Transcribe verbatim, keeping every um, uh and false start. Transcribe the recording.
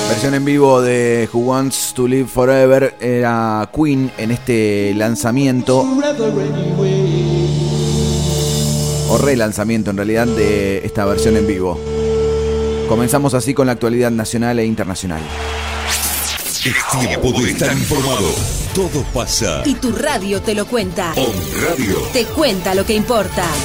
Versión en vivo de Who Wants to Live Forever. Era Queen en este lanzamiento, o relanzamiento en realidad, de esta versión en vivo. Comenzamos así con la actualidad nacional e internacional. Es tiempo de estar informado. Todo pasa. Y tu radio te lo cuenta. On Radio. Te cuenta lo que importa.